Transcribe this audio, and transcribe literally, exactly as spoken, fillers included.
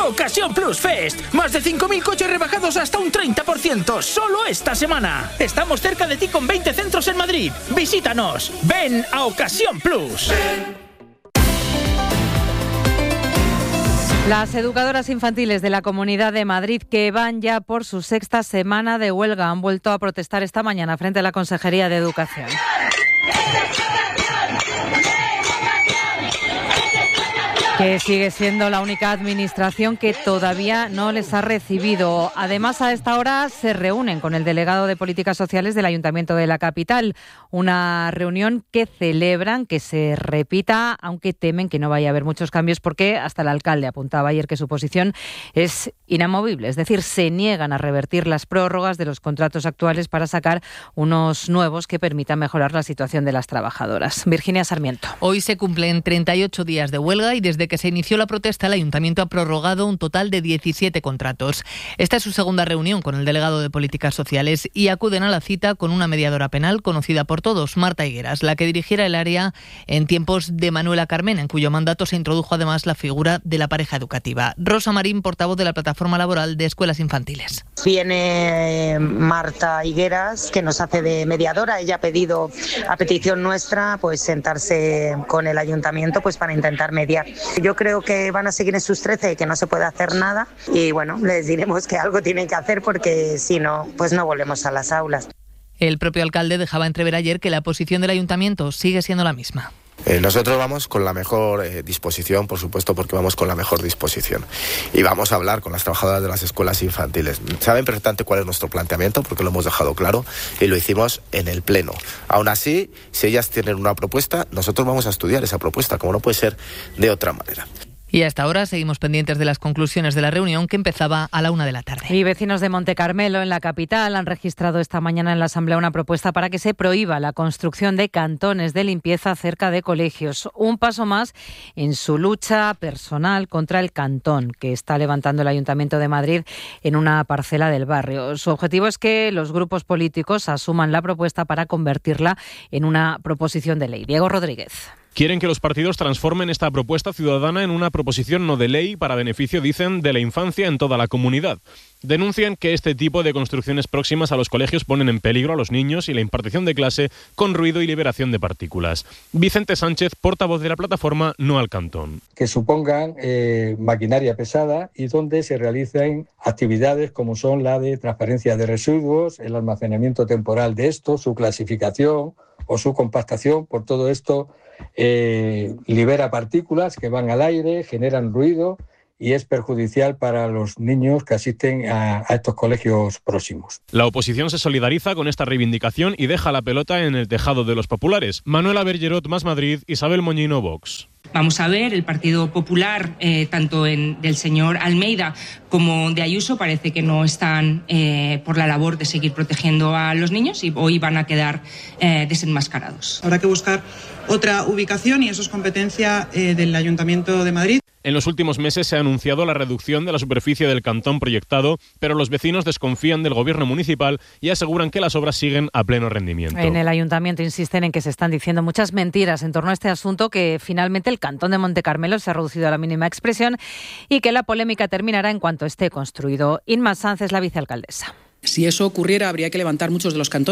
Ocasión Plus Fest. Más de cinco mil coches rebajados hasta un treinta por ciento. Solo esta semana. Estamos cerca de ti con veinte centros en Madrid. Visítanos. Ven a Ocasión Plus. Las educadoras infantiles de la Comunidad de Madrid, que van ya por su sexta semana de huelga, han vuelto a protestar esta mañana frente a la Consejería de Educación. Que sigue siendo la única administración que todavía no les ha recibido. Además, a esta hora se reúnen con el delegado de Políticas Sociales del Ayuntamiento de la capital. Una reunión que celebran que se repita, aunque temen que no vaya a haber muchos cambios, porque hasta el alcalde apuntaba ayer que su posición es inamovible. Es decir, se niegan a revertir las prórrogas de los contratos actuales para sacar unos nuevos que permitan mejorar la situación de las trabajadoras. Virginia Sarmiento. Hoy se cumplen treinta y ocho días de huelga y desde que se inició la protesta, el Ayuntamiento ha prorrogado un total de diecisiete contratos. Esta es su segunda reunión con el delegado de Políticas Sociales y acuden a la cita con una mediadora penal conocida por todos, Marta Higueras, la que dirigiera el área en tiempos de Manuela Carmena, en cuyo mandato se introdujo además la figura de la pareja educativa. Rosa Marín, portavoz de la Plataforma Laboral de Escuelas Infantiles. Viene Marta Higueras, que nos hace de mediadora. Ella ha pedido, a petición nuestra, pues sentarse con el Ayuntamiento pues para intentar mediar. Yo creo que van a seguir en sus trece y que no se puede hacer nada y bueno, les diremos que algo tienen que hacer porque si no, pues no volvemos a las aulas. El propio alcalde dejaba entrever ayer que la posición del Ayuntamiento sigue siendo la misma. Eh, nosotros vamos con la mejor eh, disposición, por supuesto, porque vamos con la mejor disposición. Y vamos a hablar con las trabajadoras de las escuelas infantiles. Saben perfectamente cuál es nuestro planteamiento, porque lo hemos dejado claro y lo hicimos en el Pleno. Aún así, si ellas tienen una propuesta, nosotros vamos a estudiar esa propuesta, como no puede ser de otra manera. Y hasta ahora seguimos pendientes de las conclusiones de la reunión que empezaba a la una de la tarde. Y vecinos de Montecarmelo, en la capital, han registrado esta mañana en la Asamblea una propuesta para que se prohíba la construcción de cantones de limpieza cerca de colegios. Un paso más en su lucha personal contra el cantón que está levantando el Ayuntamiento de Madrid en una parcela del barrio. Su objetivo es que los grupos políticos asuman la propuesta para convertirla en una proposición de ley. Diego Rodríguez. Quieren que los partidos transformen esta propuesta ciudadana en una proposición no de ley para beneficio, dicen, de la infancia en toda la comunidad. Denuncian que este tipo de construcciones próximas a los colegios ponen en peligro a los niños y la impartición de clase con ruido y liberación de partículas. Vicente Sánchez, portavoz de la plataforma No al Cantón. Que supongan eh, maquinaria pesada y donde se realicen actividades como son la de transferencia de residuos, el almacenamiento temporal de estos, su clasificación o su compactación. Por todo esto eh, libera partículas que van al aire, generan ruido y es perjudicial para los niños que asisten a, a estos colegios próximos. La oposición se solidariza con esta reivindicación y deja la pelota en el tejado de los populares. Manuela Bergerot, Más Madrid, Isabel Moñino, Vox. Vamos a ver, el Partido Popular, eh, tanto en, del señor Almeida como de Ayuso, parece que no están eh, por la labor de seguir protegiendo a los niños y hoy van a quedar eh, desenmascarados. Habrá que buscar otra ubicación y eso es competencia eh, del Ayuntamiento de Madrid. En los últimos meses se ha anunciado la reducción de la superficie del cantón proyectado, pero los vecinos desconfían del gobierno municipal y aseguran que las obras siguen a pleno rendimiento. En el ayuntamiento insisten en que se están diciendo muchas mentiras en torno a este asunto, que finalmente el cantón de Montecarmelo se ha reducido a la mínima expresión y que la polémica terminará en cuanto esté construido. Inma Sanz es la vicealcaldesa. Si eso ocurriera, habría que levantar muchos de los cantones